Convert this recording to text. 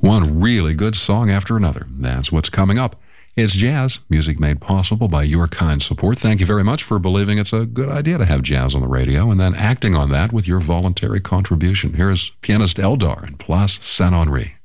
One really good song after another. That's what's coming up. It's jazz, music made possible by your kind support. Thank you very much for believing it's a good idea to have jazz on the radio and then acting on that with your voluntary contribution. Here is pianist Eldar and Place Saint-Henri.